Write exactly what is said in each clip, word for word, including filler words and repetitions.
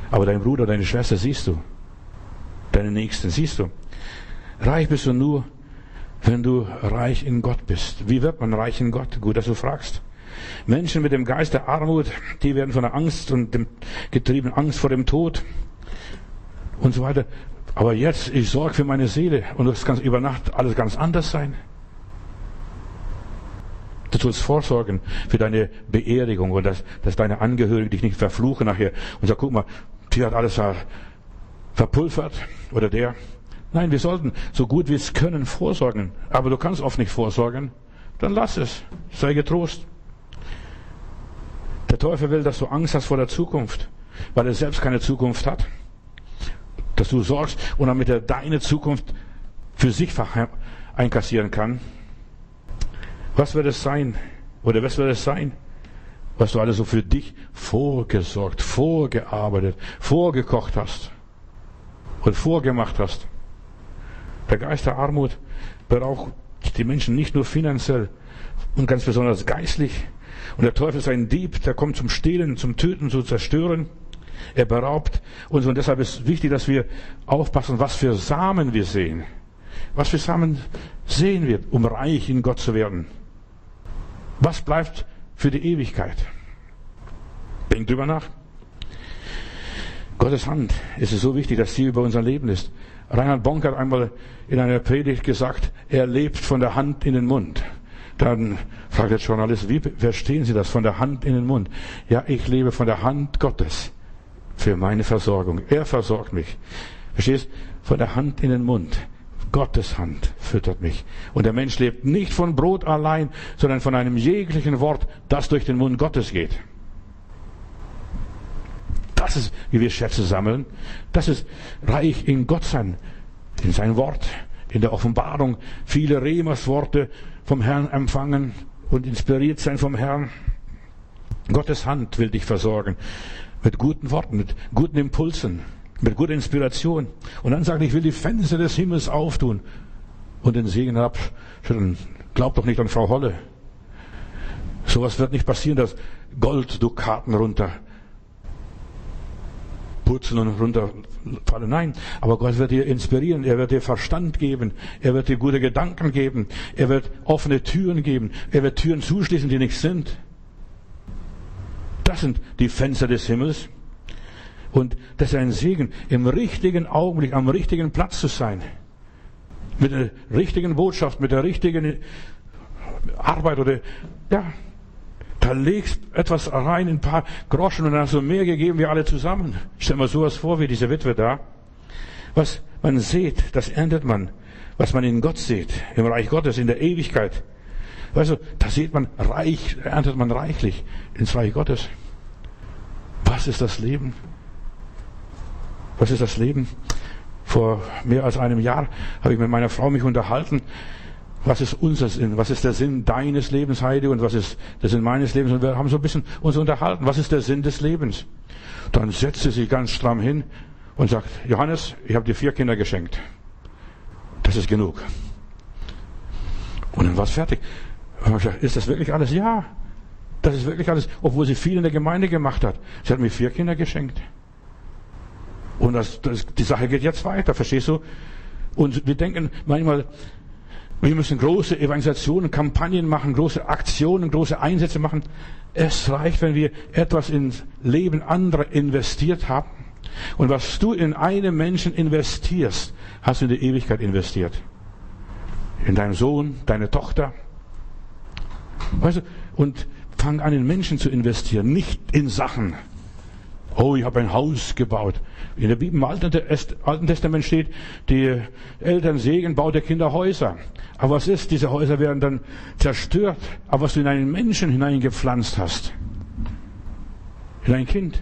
Aber deinen Bruder, deine Schwester siehst du. Deine Nächsten siehst du. Reich bist du nur, wenn du reich in Gott bist. Wie wird man reich in Gott? Gut, dass du fragst. Menschen mit dem Geist der Armut, die werden von der Angst und dem getrieben, Angst vor dem Tod und so weiter. Aber jetzt, ich sorge für meine Seele und das kann über Nacht alles ganz anders sein. Du sollst vorsorgen für deine Beerdigung und dass, dass deine Angehörigen dich nicht verfluchen nachher und sagen, guck mal, die hat alles verpulvert oder der. Nein, wir sollten so gut wie es können vorsorgen. Aber du kannst oft nicht vorsorgen. Dann lass es. Sei getrost. Der Teufel will, dass du Angst hast vor der Zukunft, weil er selbst keine Zukunft hat. Dass du sorgst und damit er deine Zukunft für sich einkassieren kann. Was wird es sein? Oder was wird es sein? Was du alles so für dich vorgesorgt, vorgearbeitet, vorgekocht hast und vorgemacht hast. Der Geist der Armut beraubt die Menschen nicht nur finanziell und ganz besonders geistlich. Und der Teufel ist ein Dieb, der kommt zum Stehlen, zum Töten, zu zerstören. Er beraubt uns und deshalb ist wichtig, dass wir aufpassen, was für Samen wir sehen. Was für Samen sehen wir, um reich in Gott zu werden? Was bleibt für die Ewigkeit? Denk drüber nach. Gottes Hand ist es so wichtig, dass sie über unser Leben ist. Reinhard Bonk hat einmal in einer Predigt gesagt, er lebt von der Hand in den Mund. Dann fragt der Journalist, wie verstehen Sie das, von der Hand in den Mund? Ja, ich lebe von der Hand Gottes für meine Versorgung. Er versorgt mich. Verstehst? Von der Hand in den Mund. Gottes Hand füttert mich. Und der Mensch lebt nicht von Brot allein, sondern von einem jeglichen Wort, das durch den Mund Gottes geht. Das ist, wie wir Schätze sammeln. Das ist reich in Gott sein, in sein Wort, in der Offenbarung. Viele Remas-Worte vom Herrn empfangen und inspiriert sein vom Herrn. Gottes Hand will dich versorgen. Mit guten Worten, mit guten Impulsen, mit guter Inspiration. Und dann sagt, ich will die Fenster des Himmels auftun und den Segen abschütteln. Glaub doch nicht an Frau Holle. Sowas wird nicht passieren, dass Golddukaten runter purzeln und runterfallen. Nein, aber Gott wird dir inspirieren. Er wird dir Verstand geben. Er wird dir gute Gedanken geben. Er wird offene Türen geben. Er wird Türen zuschließen, die nicht sind. Das sind die Fenster des Himmels. Und das ist ein Segen, im richtigen Augenblick, am richtigen Platz zu sein. Mit der richtigen Botschaft, mit der richtigen Arbeit oder, ja, da legst etwas rein, ein paar Groschen und dann hast du mehr gegeben wie alle zusammen. Stell dir mal sowas vor, wie diese Witwe da. Was man sieht, das erntet man. Was man in Gott sieht, im Reich Gottes, in der Ewigkeit. Weißt du, da sieht man reich, erntet man reichlich ins Reich Gottes. Was ist das Leben? Was ist das Leben? Vor mehr als einem Jahr habe ich mit meiner Frau mich unterhalten. Was ist unser Sinn? Was ist der Sinn deines Lebens, Heidi? Und was ist der Sinn meines Lebens? Und wir haben so ein bisschen uns unterhalten. Was ist der Sinn des Lebens? Dann setzt sie sich ganz stramm hin und sagt, Johannes, ich habe dir vier Kinder geschenkt. Das ist genug. Und dann war es fertig. Ist das wirklich alles? Ja, das ist wirklich alles. Obwohl sie viel in der Gemeinde gemacht hat. Sie hat mir vier Kinder geschenkt. Und das, das, die Sache geht jetzt weiter, verstehst du? Und wir denken manchmal, wir müssen große Evangelisationen, Kampagnen machen, große Aktionen, große Einsätze machen. Es reicht, wenn wir etwas ins Leben anderer investiert haben. Und was du in einen Menschen investierst, hast du in die Ewigkeit investiert. In deinen Sohn, deine Tochter. Weißt du, und fang an, in Menschen zu investieren, nicht in Sachen. Oh, ich habe ein Haus gebaut. In der Bibel im Alten Testament steht, die Eltern Segen, baut der Kinder Häuser. Aber was ist? Diese Häuser werden dann zerstört. Aber was du in einen Menschen hineingepflanzt hast, in ein Kind.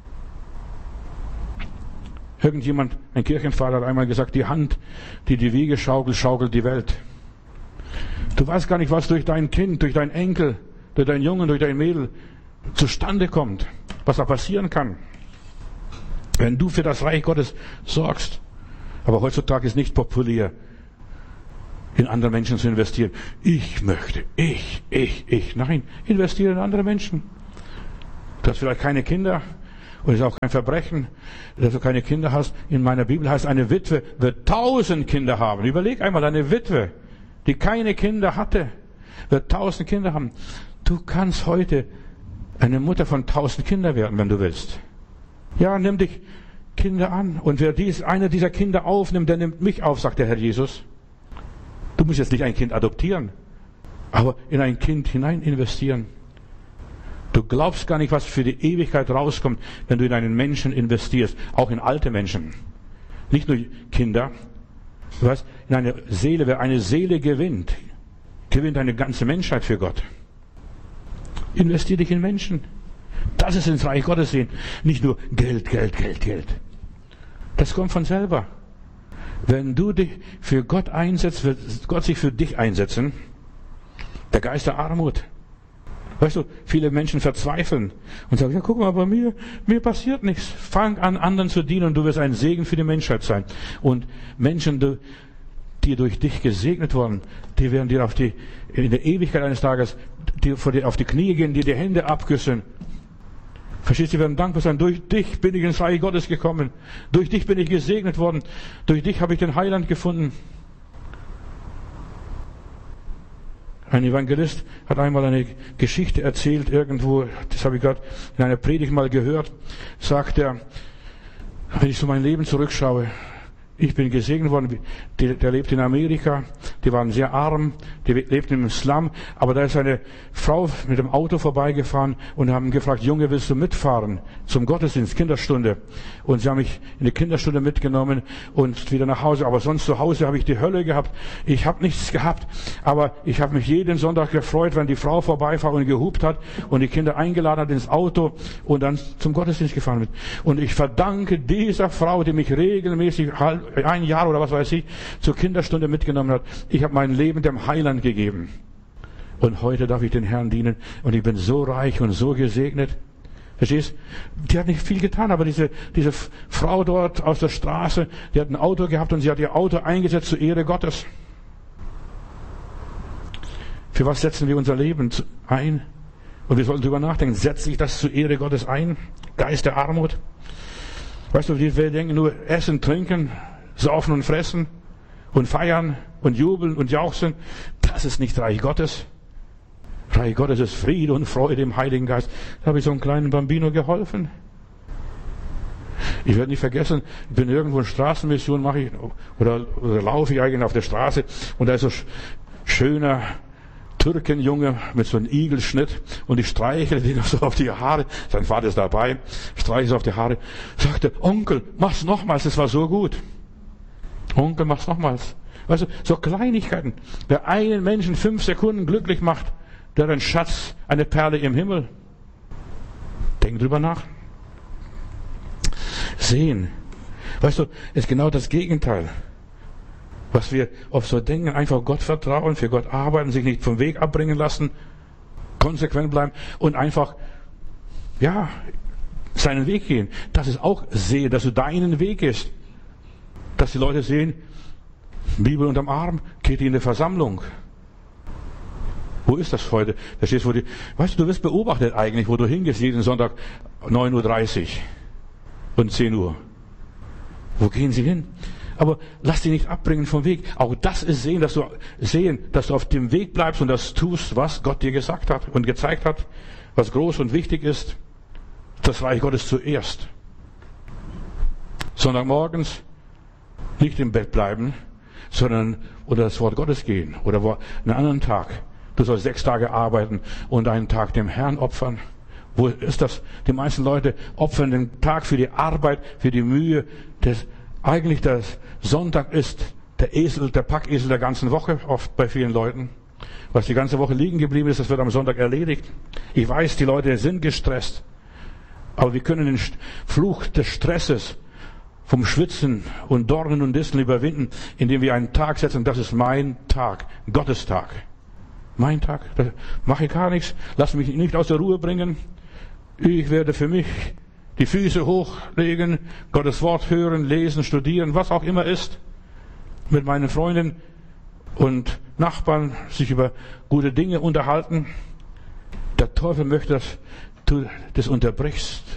Irgendjemand, ein Kirchenvater hat einmal gesagt, die Hand, die die Wiege schaukelt, schaukelt die Welt. Du weißt gar nicht, was durch dein Kind, durch deinen Enkel, durch deinen Jungen, durch dein Mädel zustande kommt, was da passieren kann, wenn du für das Reich Gottes sorgst. Aber heutzutage ist nicht populär, in andere Menschen zu investieren. Ich möchte, ich, ich, ich. Nein, investiere in andere Menschen. Du hast vielleicht keine Kinder Und es ist auch kein Verbrechen, dass du keine Kinder hast. In meiner Bibel heißt, eine Witwe wird tausend Kinder haben. Überleg einmal, eine Witwe, die keine Kinder hatte, wird tausend Kinder haben. Du kannst heute eine Mutter von tausend Kindern werden, wenn du willst. Ja, nimm dich Kinder an. Und wer dies, einer dieser Kinder aufnimmt, der nimmt mich auf, sagt der Herr Jesus. Du musst jetzt nicht ein Kind adoptieren, aber in ein Kind hinein investieren. Du glaubst gar nicht, was für die Ewigkeit rauskommt, wenn du in einen Menschen investierst, auch in alte Menschen. Nicht nur Kinder. Du weißt, in eine Seele, wer eine Seele gewinnt, gewinnt eine ganze Menschheit für Gott. Investier dich in Menschen. Das ist ins Reich Gottes sehen. Nicht nur Geld, Geld, Geld, Geld. Das kommt von selber. Wenn du dich für Gott einsetzt, wird Gott sich für dich einsetzen. Der Geist der Armut. Weißt du, viele Menschen verzweifeln und sagen, ja, guck mal, bei mir, mir passiert nichts. Fang an, anderen zu dienen und du wirst ein Segen für die Menschheit sein. Und Menschen, die durch dich gesegnet wurden, die werden dir auf die, in der Ewigkeit eines Tages, die vor dir auf die Knie gehen, dir die Hände abküssen. Verstehst du, die werden dankbar sein. Durch dich bin ich ins Reich Gottes gekommen. Durch dich bin ich gesegnet worden. Durch dich habe ich den Heiland gefunden. Ein Evangelist hat einmal eine Geschichte erzählt, irgendwo, das habe ich gerade in einer Predigt mal gehört, sagt er, wenn ich so mein Leben zurückschaue, ich bin gesegnet worden, der, der lebt in Amerika, die waren sehr arm, die lebten im Slum, aber da ist eine Frau mit dem Auto vorbeigefahren und haben gefragt, Junge, willst du mitfahren zum Gottesdienst, Kinderstunde? Und sie haben mich in die Kinderstunde mitgenommen und wieder nach Hause, aber sonst zu Hause habe ich die Hölle gehabt. Ich habe nichts gehabt, aber ich habe mich jeden Sonntag gefreut, wenn die Frau vorbeifahren und gehupt hat und die Kinder eingeladen hat ins Auto und dann zum Gottesdienst gefahren wird. Und ich verdanke dieser Frau, die mich regelmäßig ein Jahr oder was weiß ich zur Kinderstunde mitgenommen hat. Ich habe mein Leben dem Heiland gegeben. Und heute darf ich den Herrn dienen und ich bin so reich und so gesegnet. Verstehst? Die hat nicht viel getan, aber diese, diese Frau dort aus der Straße, die hat ein Auto gehabt und sie hat ihr Auto eingesetzt zur Ehre Gottes. Für was setzen wir unser Leben ein? Und wir sollten darüber nachdenken, setze ich das zur Ehre Gottes ein? Geist der Armut? Weißt du, wir denken nur essen, trinken, saufen und fressen und feiern und jubeln und jauchzen. Das ist nicht Reich Gottes. Reich Gottes ist Friede und Freude im Heiligen Geist. Da habe ich so einem kleinen Bambino geholfen. Ich werde nicht vergessen, ich bin irgendwo in Straßenmission, mache ich, oder, oder laufe ich eigentlich auf der Straße und da ist so schöner Türkenjunge mit so einem Igelschnitt und ich streichle den so auf die Haare. Sein Vater ist dabei, streichle auf die Haare. Sagte, Onkel, mach's nochmals, das war so gut. Onkel, mach's nochmals. Weißt du, so Kleinigkeiten. Wer einen Menschen fünf Sekunden glücklich macht, der hat einen Schatz, eine Perle im Himmel. Denk drüber nach. Sehen. Weißt du, ist genau das Gegenteil. Was wir oft so denken, einfach Gott vertrauen, für Gott arbeiten, sich nicht vom Weg abbringen lassen, konsequent bleiben und einfach, ja, seinen Weg gehen. Das ist auch sehen, dass du deinen Weg gehst. Dass die Leute sehen, Bibel unterm Arm, geht die in eine Versammlung. Wo ist das heute? Da stehst du, weißt du, du wirst beobachtet eigentlich, wo du hingehst, jeden Sonntag neun Uhr dreißig und zehn Uhr. Wo gehen sie hin? Aber lass dich nicht abbringen vom Weg. Auch das ist sehen, dass du sehen, dass du auf dem Weg bleibst und das tust, was Gott dir gesagt hat und gezeigt hat, was groß und wichtig ist. Das Reich Gottes zuerst. Sonntagmorgens nicht im Bett bleiben, sondern unter das Wort Gottes gehen oder einen anderen Tag. Du sollst sechs Tage arbeiten und einen Tag dem Herrn opfern. Wo ist das? Die meisten Leute opfern den Tag für die Arbeit, für die Mühe. Das, eigentlich der Sonntag ist der Esel, der Packesel der ganzen Woche, oft bei vielen Leuten. Was die ganze Woche liegen geblieben ist, das wird am Sonntag erledigt. Ich weiß, die Leute sind gestresst. Aber wir können den Fluch des Stresses vom Schwitzen und Dornen und Disteln überwinden, indem wir einen Tag setzen. Das ist mein Tag, Gottes Tag. Mein Tag, da mache ich gar nichts, lass mich nicht aus der Ruhe bringen. Ich werde für mich die Füße hochlegen, Gottes Wort hören, lesen, studieren, was auch immer ist, mit meinen Freunden und Nachbarn sich über gute Dinge unterhalten. Der Teufel möchte, dass du das unterbrichst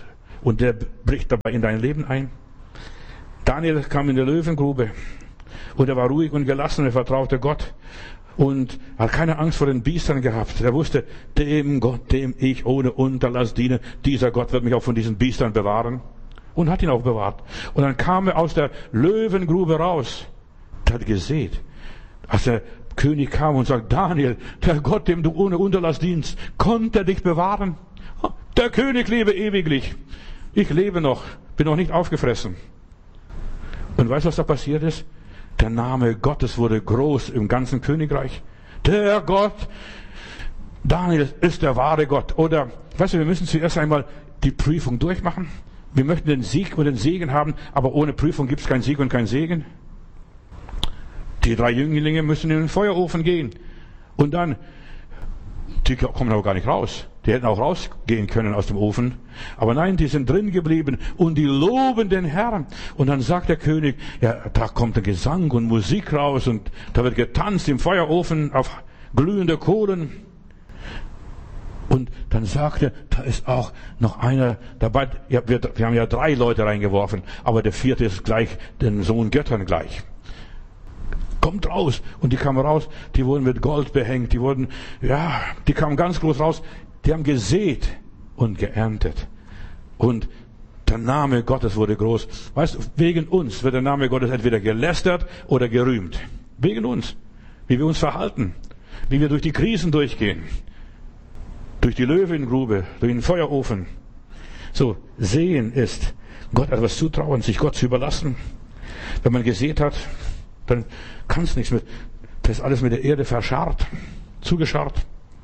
und der bricht dabei in dein Leben ein. Daniel kam in die Löwengrube und er war ruhig und gelassen, er vertraute Gott und hat keine Angst vor den Biestern gehabt. Er wusste, dem Gott, dem ich ohne Unterlass diene, dieser Gott wird mich auch von diesen Biestern bewahren. Und hat ihn auch bewahrt. Und dann kam er aus der Löwengrube raus. Der hat gesehen, als der König kam und sagt, Daniel, der Gott, dem du ohne Unterlass dienst, konnte dich bewahren. Der König lebe ewiglich. Ich lebe noch, bin noch nicht aufgefressen. Und weißt du, was da passiert ist? Der Name Gottes wurde groß im ganzen Königreich. Der Gott, Daniel ist der wahre Gott. Oder, weißt du, wir müssen zuerst einmal die Prüfung durchmachen. Wir möchten den Sieg und den Segen haben, aber ohne Prüfung gibt es keinen Sieg und keinen Segen. Die drei Jünglinge müssen in den Feuerofen gehen. Und dann, die kommen aber gar nicht raus. Die hätten auch rausgehen können aus dem Ofen. Aber nein, die sind drin geblieben und die loben den Herrn. Und dann sagt der König, ja, da kommt der Gesang und Musik raus und da wird getanzt im Feuerofen auf glühende Kohlen. Und dann sagte, da ist auch noch einer dabei. Ja, wir, wir haben ja drei Leute reingeworfen, aber der vierte ist gleich den Sohn Göttern gleich. Kommt raus. Und die kamen raus, die wurden mit Gold behängt, die wurden, ja, die kamen ganz groß raus. Die haben gesät und geerntet. Und der Name Gottes wurde groß. Weißt du, wegen uns wird der Name Gottes entweder gelästert oder gerühmt. Wegen uns. Wie wir uns verhalten. Wie wir durch die Krisen durchgehen. Durch die Löwengrube, durch den Feuerofen. So, sehen ist, Gott etwas zutrauen, sich Gott zu überlassen. Wenn man gesät hat, dann kann es nichts mit, das ist alles mit der Erde verscharrt, zugescharrt.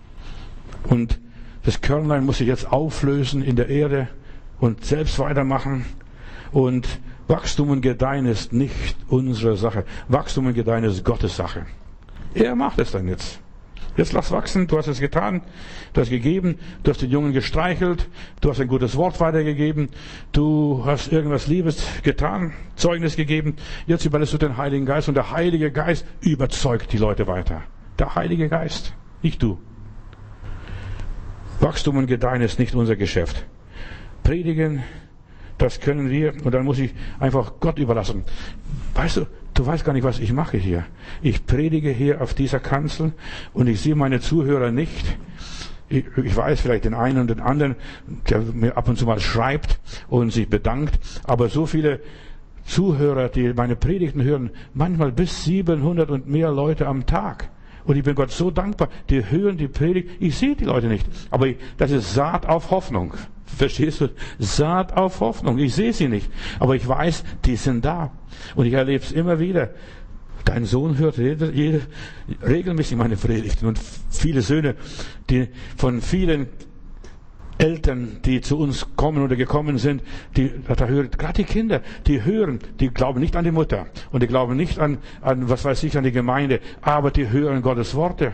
Und das Körnlein muss sich jetzt auflösen in der Erde und selbst weitermachen. Und Wachstum und Gedeihen ist nicht unsere Sache. Wachstum und Gedeihen ist Gottes Sache. Er macht es dann jetzt. Jetzt lass wachsen, du hast es getan, du hast gegeben, du hast den Jungen gestreichelt, du hast ein gutes Wort weitergegeben, du hast irgendwas Liebes getan, Zeugnis gegeben. Jetzt überlässt du den Heiligen Geist und der Heilige Geist überzeugt die Leute weiter. Der Heilige Geist, nicht du. Wachstum und Gedeihen ist nicht unser Geschäft. Predigen, das können wir und dann muss ich einfach Gott überlassen. Weißt du, du weißt gar nicht, was ich mache hier. Ich predige hier auf dieser Kanzel und ich sehe meine Zuhörer nicht. Ich, ich weiß vielleicht den einen und den anderen, der mir ab und zu mal schreibt und sich bedankt, aber so viele Zuhörer, die meine Predigten hören, manchmal bis siebenhundert und mehr Leute am Tag. Und ich bin Gott so dankbar. Die hören die Predigt. Ich sehe die Leute nicht. Aber das ist Saat auf Hoffnung. Verstehst du? Saat auf Hoffnung. Ich sehe sie nicht. Aber ich weiß, die sind da. Und ich erlebe es immer wieder. Dein Sohn hört jede, jede, regelmäßig meine Predigten. Und viele Söhne, die von vielen Eltern, die zu uns kommen oder gekommen sind, die, da hören, gerade die Kinder, die hören, die glauben nicht an die Mutter und die glauben nicht an, an, was weiß ich, an die Gemeinde, aber die hören Gottes Worte.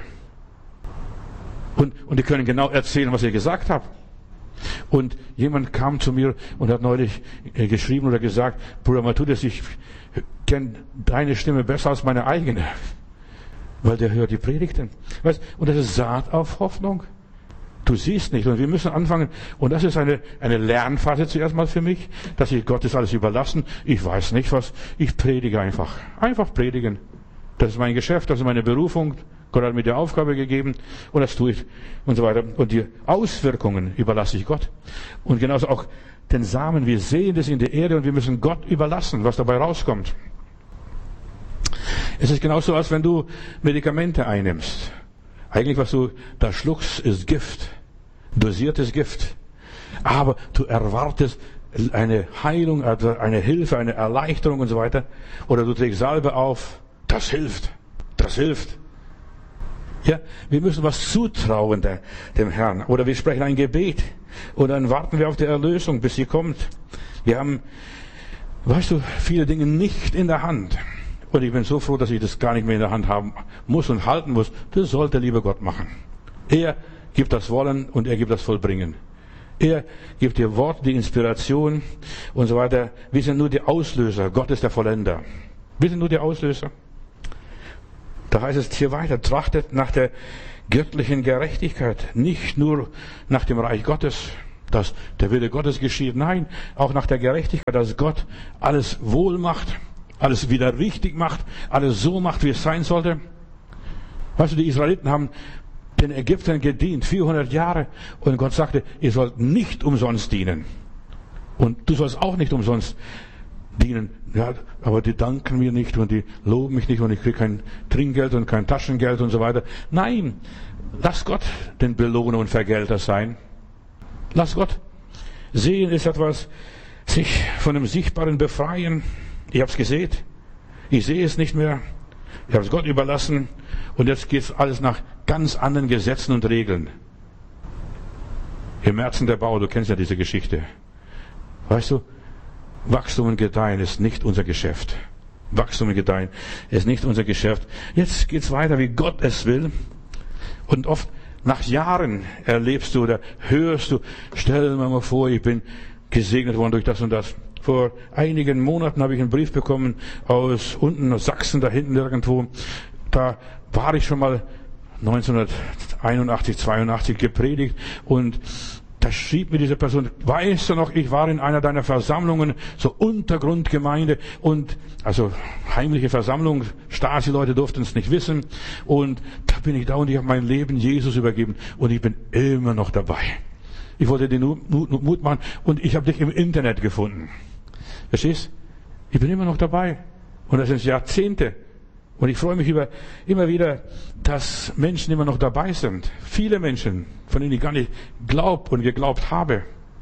Und, und die können genau erzählen, was ich gesagt habe. Und jemand kam zu mir und hat neulich äh, geschrieben oder gesagt, Bruder Matthäus, ich kenne deine Stimme besser als meine eigene. Weil der hört die Predigten. Weißt, und das ist Saat auf Hoffnung. Du siehst nicht. Und wir müssen anfangen. Und das ist eine, eine Lernphase zuerst mal für mich, dass ich Gott das alles überlassen. Ich weiß nicht was. Ich predige einfach. Einfach predigen. Das ist mein Geschäft, das ist meine Berufung. Gott hat mir die Aufgabe gegeben. Und das tue ich. Und so weiter. Und die Auswirkungen überlasse ich Gott. Und genauso auch den Samen. Wir sehen das in der Erde und wir müssen Gott überlassen, was dabei rauskommt. Es ist genauso, als wenn du Medikamente einnimmst. Eigentlich, was du da schluckst, ist Gift. Dosiertes Gift. Aber du erwartest eine Heilung, also eine Hilfe, eine Erleichterung und so weiter. Oder du trägst Salbe auf. Das hilft. Das hilft. Ja, wir müssen was zutrauen der, dem Herrn. Oder wir sprechen ein Gebet. Und dann warten wir auf die Erlösung, bis sie kommt. Wir haben, weißt du, viele Dinge nicht in der Hand. Und ich bin so froh, dass ich das gar nicht mehr in der Hand haben muss und halten muss. Das sollte lieber Gott machen. Er gibt das Wollen und er gibt das Vollbringen. Er gibt dir Wort, die Inspiration und so weiter. Wir sind nur die Auslöser. Gott ist der Vollender. Wir sind nur die Auslöser. Da heißt es hier weiter, trachtet nach der göttlichen Gerechtigkeit, nicht nur nach dem Reich Gottes. dass der Wille Gottes geschieht. Nein, auch nach der Gerechtigkeit, dass Gott alles wohl macht, alles wieder richtig macht, alles so macht, wie es sein sollte. Weißt du, die Israeliten haben den Ägyptern gedient, vierhundert Jahre, und Gott sagte, ihr sollt nicht umsonst dienen. Und du sollst auch nicht umsonst dienen. Ja, aber die danken mir nicht und die loben mich nicht und ich kriege kein Trinkgeld und kein Taschengeld und so weiter. Nein, lass Gott den Belohner und Vergelter sein. Lass Gott. Sehen ist etwas, sich von dem Sichtbaren befreien. Ich habe es gesehen. Ich sehe es nicht mehr. Ich habe es Gott überlassen. Und jetzt geht es alles nach ganz anderen Gesetzen und Regeln. Im Märzen der Bauer, du kennst ja diese Geschichte. Weißt du, Wachstum und Gedeihen ist nicht unser Geschäft. Wachstum und Gedeihen ist nicht unser Geschäft. Jetzt geht's weiter, wie Gott es will. Und oft nach Jahren erlebst du oder hörst du, stell dir mal vor, ich bin gesegnet worden durch das und das. Vor einigen Monaten habe ich einen Brief bekommen aus unten aus Sachsen, da hinten irgendwo. Da war ich schon mal neunzehnhunderteinundachtzig, zweiundachtzig gepredigt und da schrieb mir diese Person, weißt du noch, ich war in einer deiner Versammlungen, so Untergrundgemeinde und, also heimliche Versammlung, Stasi-Leute durften es nicht wissen und da bin ich da und ich habe mein Leben Jesus übergeben und ich bin immer noch dabei. Ich wollte dir nur Mut machen und ich habe dich im Internet gefunden. Verstehst? Ich bin immer noch dabei und das sind Jahrzehnte. Und ich freue mich über immer wieder, dass Menschen immer noch dabei sind. Viele Menschen, von denen ich gar nicht glaubt und geglaubt habe.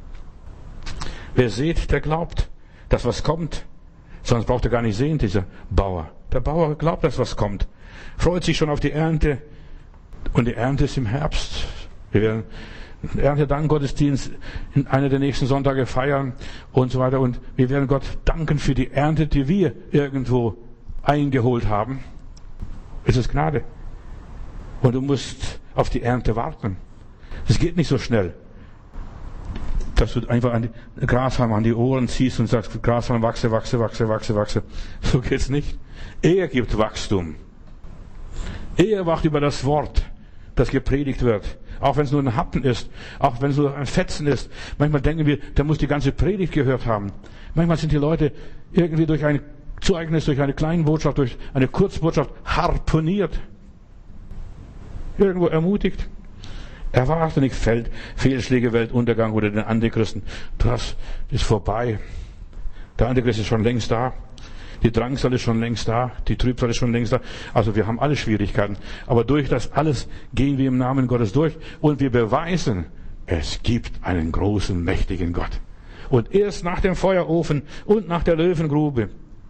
Wer sieht, der glaubt, dass was kommt. Sonst braucht er gar nicht sehen, dieser Bauer. Der Bauer glaubt, dass was kommt. Freut sich schon auf die Ernte. Und die Ernte ist im Herbst. Wir werden Erntedank Gottesdienst in einer der nächsten Sonntage feiern und so weiter. Und wir werden Gott danken für die Ernte, die wir irgendwo eingeholt haben. Es ist Gnade. Und du musst auf die Ernte warten. Es geht nicht so schnell, dass du einfach an die Grashalm an die Ohren ziehst und sagst, Grashalm wachse, wachse, wachse, wachse, wachse. So geht's nicht. Er gibt Wachstum. Er wacht über das Wort, das gepredigt wird. Auch wenn es nur ein Happen ist, auch wenn es nur ein Fetzen ist. Manchmal denken wir, der muss die ganze Predigt gehört haben. Manchmal sind die Leute irgendwie durch ein Zeugnis, durch eine kleine Botschaft, durch eine Kurzbotschaft harponiert. Irgendwo ermutigt. Erwarte nicht Feld, Fehlschläge, Weltuntergang oder den Antichristen. Das ist vorbei. Der Antichrist ist schon längst da. Die Drangsal ist schon längst da. Die Trübsal ist schon längst da. Also wir haben alle Schwierigkeiten. Aber durch das alles gehen wir im Namen Gottes durch. Und wir beweisen, es gibt einen großen, mächtigen Gott. Und erst nach dem Feuerofen und nach der Löwengrube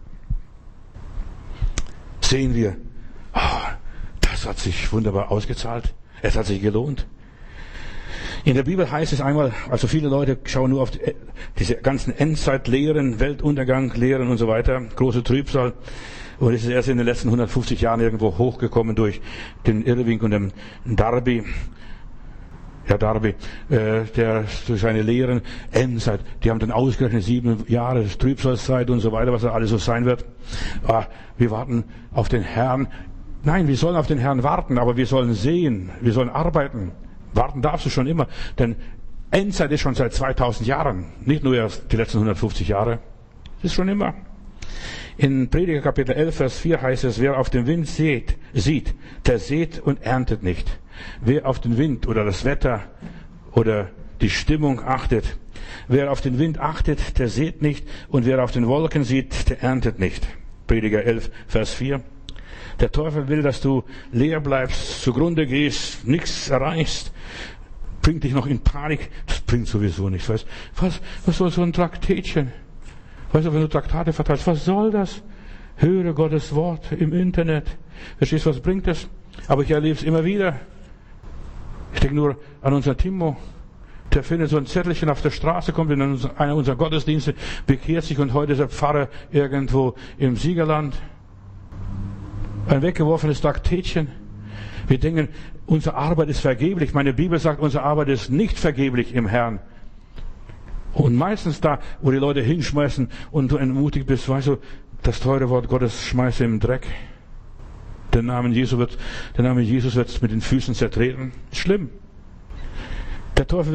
sehen wir, oh, das hat sich wunderbar ausgezahlt. Es hat sich gelohnt. In der Bibel heißt es einmal, also viele Leute schauen nur auf die, diese ganzen Endzeitlehren, Weltuntergang, Lehren und so weiter, große Trübsal. Und es ist erst in den letzten hundertfünfzig Jahren irgendwo hochgekommen durch den Irving und den Darby. Ja, Darby, äh, der durch seine Lehren, Endzeit, die haben dann ausgerechnet sieben Jahre Trübsalzeit und so weiter, was da alles so sein wird. Ah, wir warten auf den Herrn. Nein, wir sollen auf den Herrn warten, aber wir sollen sehen, wir sollen arbeiten. Warten darfst du schon immer, denn Endzeit ist schon seit zweitausend Jahren, nicht nur erst die letzten hundertfünfzig Jahre. Das ist schon immer. In Prediger Kapitel elf, Vers vier heißt es, wer auf den Wind sieht, sieht, der sät und erntet nicht. Wer auf den Wind oder das Wetter oder die Stimmung achtet, wer auf den Wind achtet, der sät nicht, und wer auf den Wolken sieht, der erntet nicht. Prediger elf, Vers vier. Der Teufel will, dass du leer bleibst, zugrunde gehst, nichts erreichst, bringt dich noch in Panik. Das bringt sowieso nichts. Weißt, was, was soll so ein Traktätchen? Weißt du, wenn du Traktate verteilst, was soll das? Höre Gottes Wort im Internet. Verstehst du, was bringt das? Aber ich erlebe es immer wieder. Ich denke nur an unseren Timo. Der findet so ein Zettelchen auf der Straße, kommt in einer unserer Gottesdienste, bekehrt sich und heute ist er Pfarrer irgendwo im Siegerland. Ein weggeworfenes Traktätchen. Wir denken, unsere Arbeit ist vergeblich. Meine Bibel sagt, unsere Arbeit ist nicht vergeblich im Herrn. Und meistens da, wo die Leute hinschmeißen und du entmutigt bist, weißt du, das teure Wort Gottes schmeißt im Dreck. Der Name Jesus wird, der Name Jesus wird mit den Füßen zertreten. Schlimm. Der Teufel will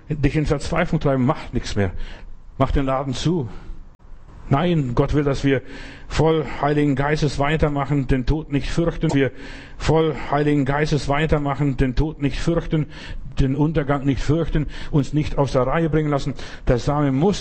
dich in Verzweiflung treiben, macht nichts mehr. Mach den Laden zu. Nein, Gott will, dass wir voll Heiligen Geistes weitermachen, den Tod nicht fürchten. Wir voll Heiligen Geistes weitermachen, den Tod nicht fürchten, den Untergang nicht fürchten, uns nicht aus der Reihe bringen lassen. Der Same muss